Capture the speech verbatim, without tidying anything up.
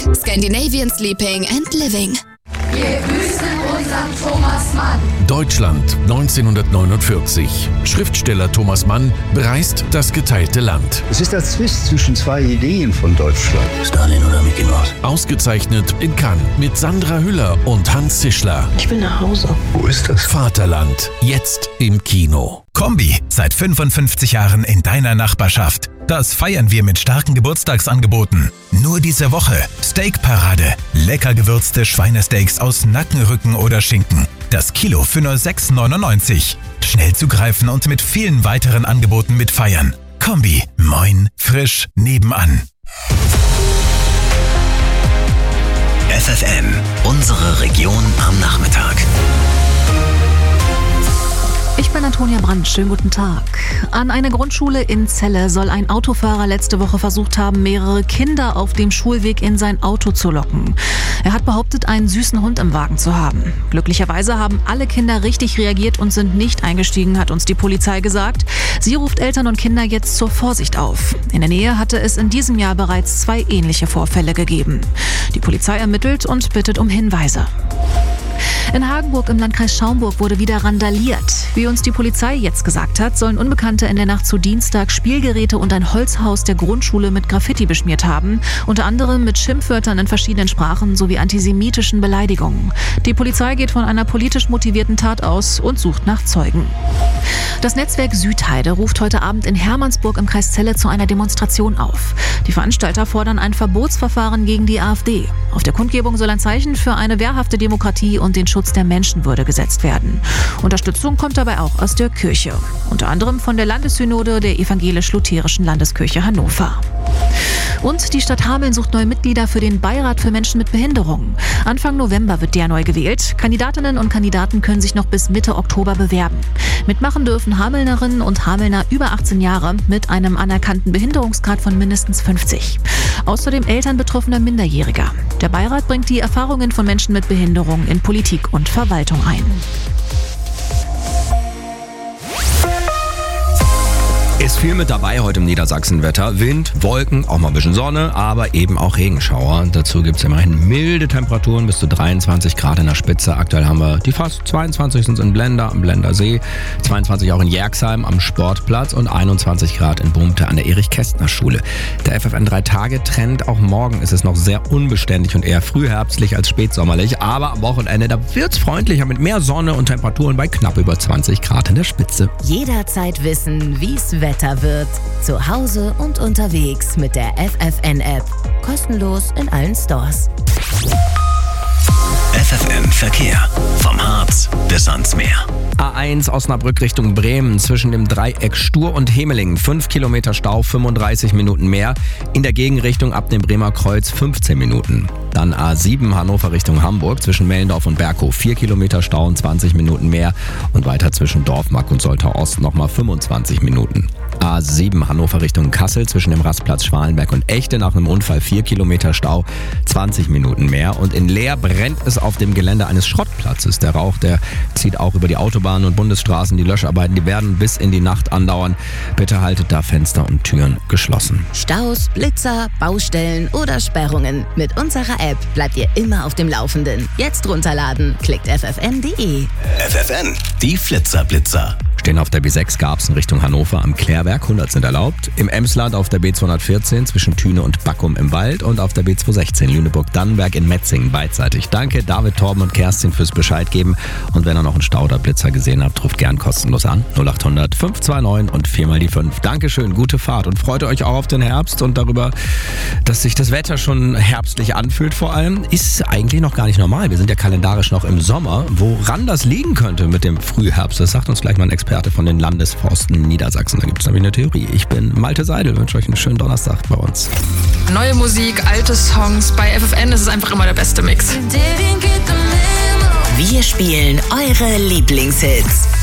Scandinavian Sleeping and Living. Wir grüßen unseren Thomas Mann. Deutschland neunzehnhundertneunundvierzig. Schriftsteller Thomas Mann bereist das geteilte Land. Es ist der Zwist zwischen zwei Ideen von Deutschland. Stalin oder Mickey Mouse? Ausgezeichnet in Cannes mit Sandra Hüller und Hans Zischler. Ich will nach Hause. Wo ist das? Vaterland, jetzt im Kino. Kombi, seit fünfundfünfzig Jahren in deiner Nachbarschaft. Das feiern wir mit starken Geburtstagsangeboten. Nur diese Woche Steakparade. Lecker gewürzte Schweinesteaks aus Nacken, Rücken oder Schinken. Das Kilo für nur sechs neunundneunzig. Schnell zugreifen und mit vielen weiteren Angeboten mitfeiern. Kombi, moin, frisch, nebenan. F F N, unsere Region am Nachmittag. Ich bin Antonia Brandt, schönen guten Tag. An einer Grundschule in Celle soll ein Autofahrer letzte Woche versucht haben, mehrere Kinder auf dem Schulweg in sein Auto zu locken. Er hat behauptet, einen süßen Hund im Wagen zu haben. Glücklicherweise haben alle Kinder richtig reagiert und sind nicht eingestiegen, hat uns die Polizei gesagt. Sie ruft Eltern und Kinder jetzt zur Vorsicht auf. In der Nähe hatte es in diesem Jahr bereits zwei ähnliche Vorfälle gegeben. Die Polizei ermittelt und bittet um Hinweise. In Hagenburg im Landkreis Schaumburg wurde wieder randaliert. Wie uns die Polizei jetzt gesagt hat, sollen Unbekannte in der Nacht zu Dienstag Spielgeräte und ein Holzhaus der Grundschule mit Graffiti beschmiert haben. Unter anderem mit Schimpfwörtern in verschiedenen Sprachen sowie antisemitischen Beleidigungen. Die Polizei geht von einer politisch motivierten Tat aus und sucht nach Zeugen. Das Netzwerk Südheide ruft heute Abend in Hermannsburg im Kreis Celle zu einer Demonstration auf. Die Veranstalter fordern ein Verbotsverfahren gegen die AfD. Auf der Kundgebung soll ein Zeichen für eine wehrhafte Demokratie und den Schutz der Menschenwürde gesetzt werden. Unterstützung kommt dabei auch aus der Kirche. Unter anderem von der Landessynode der evangelisch-lutherischen Landeskirche Hannover. Und die Stadt Hameln sucht neue Mitglieder für den Beirat für Menschen mit Behinderung. Anfang November wird der neu gewählt. Kandidatinnen und Kandidaten können sich noch bis Mitte Oktober bewerben. Mitmachen dürfen Hamelnerinnen und Hamelner über achtzehn Jahre mit einem anerkannten Behinderungsgrad von mindestens fünfzig. Außerdem Eltern betroffener Minderjähriger. Der Beirat bringt die Erfahrungen von Menschen mit Behinderung in Politik und Verwaltung ein. Ist viel mit dabei heute im Niedersachsenwetter. Wind, Wolken, auch mal ein bisschen Sonne, aber eben auch Regenschauer. Dazu gibt es immerhin milde Temperaturen bis zu dreiundzwanzig Grad in der Spitze. Aktuell haben wir die fast zweiundzwanzig sind in Blender am Blender See, zweiundzwanzig auch in Jerxheim am Sportplatz und einundzwanzig Grad in Brumte an der Erich-Kästner-Schule. Der F F N drei Tage Trend, auch morgen ist es noch sehr unbeständig und eher frühherbstlich als spätsommerlich. Aber am Wochenende, da wird es freundlicher mit mehr Sonne und Temperaturen bei knapp über zwanzig Grad in der Spitze. Jederzeit wissen, wie es Wetter wird. Zu Hause und unterwegs mit der F F N-App. Kostenlos in allen Stores. F F N Verkehr. Vom Harz bis ans Meer. A eins Osnabrück Richtung Bremen zwischen dem Dreieck Stur und Hemelingen. fünf Kilometer Stau, fünfunddreißig Minuten mehr. In der Gegenrichtung ab dem Bremer Kreuz fünfzehn Minuten. Dann A sieben Hannover Richtung Hamburg zwischen Mellendorf und Berghof. vier Kilometer Stau und zwanzig Minuten mehr. Und weiter zwischen Dorfmark und Soltau Ost nochmal fünfundzwanzig Minuten. A sieben Hannover Richtung Kassel zwischen dem Rastplatz Schwalenberg und Echte nach einem Unfall vier Kilometer Stau, zwanzig Minuten mehr. Und in Leer brennt es auf dem Gelände eines Schrottplatzes. Der Rauch, der zieht auch über die Autobahnen und Bundesstraßen. Die Löscharbeiten, die werden bis in die Nacht andauern. Bitte haltet da Fenster und Türen geschlossen. Staus, Blitzer, Baustellen oder Sperrungen. Mit unserer App bleibt ihr immer auf dem Laufenden. Jetzt runterladen. Klickt f f n punkt d e. F F N, die Flitzerblitzer. Stehen auf der B sechs Garbsen Richtung Hannover am Klärwerk, hundert sind erlaubt. Im Emsland auf der B zweihundertvierzehn zwischen Thüne und Backum im Wald und auf der B zweihundertsechzehn Lüneburg-Dannenberg in Metzingen beidseitig. Danke David, Torben und Kerstin fürs Bescheid geben. Und wenn ihr noch einen Stau oder Blitzer gesehen habt, ruft gern kostenlos an. null acht hundert fünf zwei neun und vier mal die fünf. Dankeschön, gute Fahrt und freut euch auch auf den Herbst und darüber, dass sich das Wetter schon herbstlich anfühlt vor allem. Ist eigentlich noch gar nicht normal. Wir sind ja kalendarisch noch im Sommer. Woran das liegen könnte mit dem Frühherbst, das sagt uns gleich mal ein Experte von den Landesforsten Niedersachsen. Da gibt es nämlich eine Theorie. Ich bin Malte Seidel, wünsche euch einen schönen Donnerstag bei uns. Neue Musik, alte Songs. Bei F F N ist es einfach immer der beste Mix. Wir spielen eure Lieblingshits.